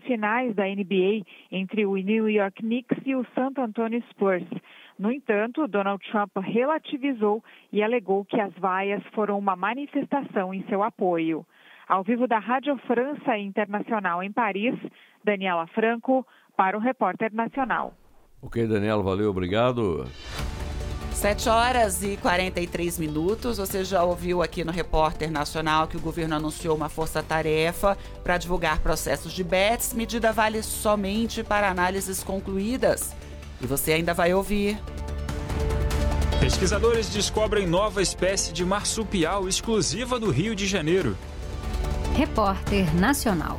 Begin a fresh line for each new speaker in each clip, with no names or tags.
finais da NBA entre o New York Knicks e o San Antonio Spurs. No entanto, Donald Trump relativizou e alegou que as vaias foram uma manifestação em seu apoio. Ao vivo da Rádio França Internacional em Paris, Daniela Franco, para o Repórter Nacional.
Ok, Daniela, valeu, obrigado.
7h43. Você já ouviu aqui no Repórter Nacional que o governo anunciou uma força-tarefa para divulgar processos de bets. Medida vale somente para análises concluídas. E você ainda vai ouvir.
Pesquisadores descobrem nova espécie de marsupial exclusiva do Rio de Janeiro.
Repórter Nacional.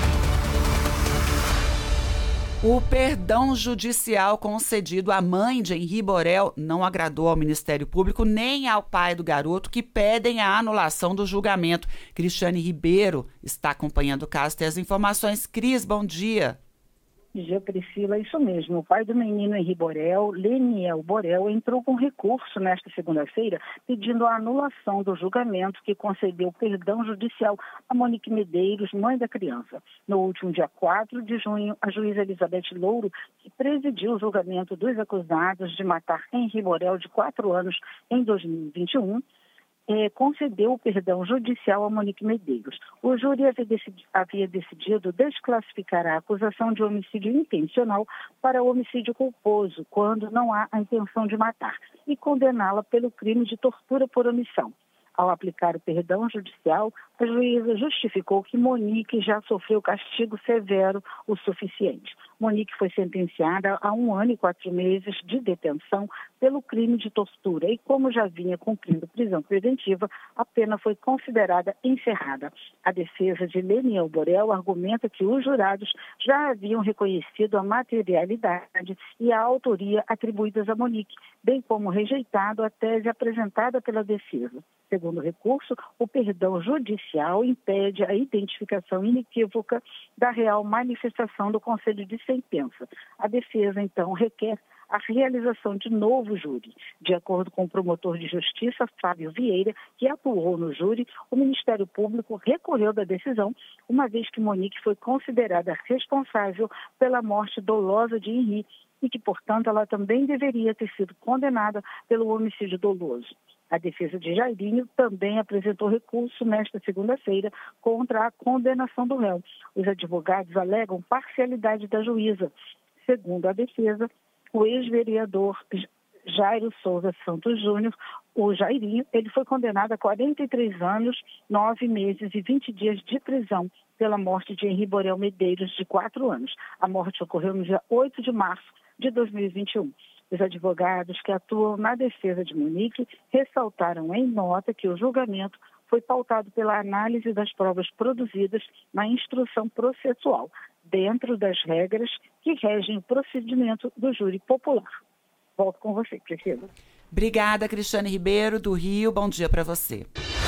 O perdão judicial concedido à mãe de Henri Borel não agradou ao Ministério Público nem ao pai do garoto, que pedem a anulação do julgamento. Cristiane Ribeiro está acompanhando o caso. Tem as informações. Cris, bom dia.
Bom dia, Priscila. Isso mesmo. O pai do menino Henri Borel, Leniel Borel, entrou com recurso nesta segunda-feira pedindo a anulação do julgamento que concedeu perdão judicial a Monique Medeiros, mãe da criança. No último dia 4 de junho, a juíza Elizabeth Louro, que presidiu o julgamento dos acusados de matar Henri Borel, de 4 anos, em 2021, concedeu o perdão judicial a Monique Medeiros. O júri havia decidido desclassificar a acusação de homicídio intencional para homicídio culposo, quando não há a intenção de matar, e condená-la pelo crime de tortura por omissão. Ao aplicar o perdão judicial, a juíza justificou que Monique já sofreu castigo severo o suficiente. Monique foi sentenciada a 1 ano e 4 meses de detenção pelo crime de tortura e, como já vinha cumprindo prisão preventiva, a pena foi considerada encerrada. A defesa de Leniel Borel argumenta que os jurados já haviam reconhecido a materialidade e a autoria atribuídas a Monique, bem como rejeitado a tese apresentada pela defesa. Segundo o recurso, o perdão judicial impede a identificação inequívoca da real manifestação do conselho de sentença. A defesa, então, requer a realização de novo júri. De acordo com o promotor de justiça, Fábio Vieira, que atuou no júri, o Ministério Público recorreu da decisão, uma vez que Monique foi considerada responsável pela morte dolosa de Henri e que, portanto, ela também deveria ter sido condenada pelo homicídio doloso. A defesa de Jairinho também apresentou recurso nesta segunda-feira contra a condenação do réu. Os advogados alegam parcialidade da juíza. Segundo a defesa, o ex-vereador Jairo Souza Santos Júnior, o Jairinho, ele foi condenado a 43 anos, 9 meses e 20 dias de prisão pela morte de Henri Borel Medeiros, de 4 anos. A morte ocorreu no dia 8 de março de 2021. Os advogados que atuam na defesa de Monique ressaltaram em nota que o julgamento foi pautado pela análise das provas produzidas na instrução processual, dentro das regras que regem o procedimento do júri popular. Volto com você, Priscila.
Obrigada, Cristiane Ribeiro, do Rio. Bom dia para você.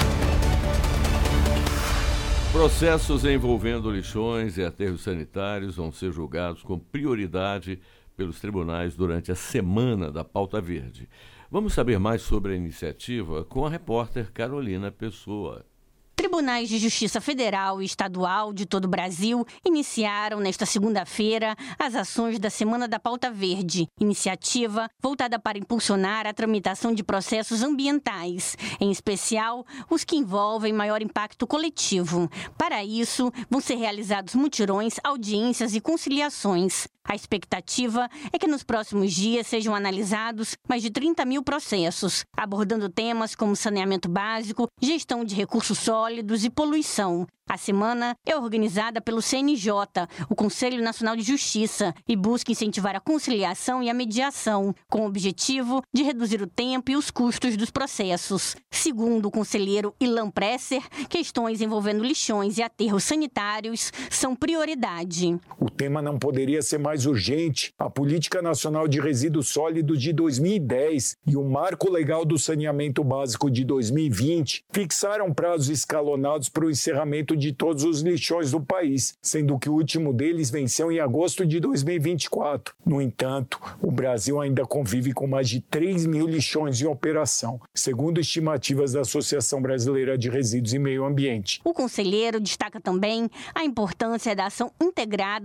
Processos envolvendo lixões e aterros sanitários vão ser julgados com prioridade pelos tribunais durante a Semana da Pauta Verde. Vamos saber mais sobre a iniciativa com a repórter Carolina Pessoa.
Tribunais de Justiça Federal e Estadual de todo o Brasil iniciaram nesta segunda-feira as ações da Semana da Pauta Verde, iniciativa voltada para impulsionar a tramitação de processos ambientais, em especial os que envolvem maior impacto coletivo. Para isso, vão ser realizados mutirões, audiências e conciliações. A expectativa é que nos próximos dias sejam analisados mais de 30 mil processos, abordando temas como saneamento básico, gestão de recursos sólidos e poluição. A semana é organizada pelo CNJ, o Conselho Nacional de Justiça, e busca incentivar a conciliação e a mediação, com o objetivo de reduzir o tempo e os custos dos processos. Segundo o conselheiro Ilan Presser, questões envolvendo lixões e aterros sanitários são prioridade.
O tema não poderia ser mais urgente. A Política Nacional de Resíduos Sólidos de 2010 e o Marco Legal do Saneamento Básico de 2020 fixaram prazos escalonados para o encerramento de todos os lixões do país, sendo que o último deles venceu em agosto de 2024. No entanto, o Brasil ainda convive com mais de 3 mil lixões em operação, segundo estimativas da Associação Brasileira de Resíduos e Meio Ambiente.
O conselheiro destaca também a importância da ação integrada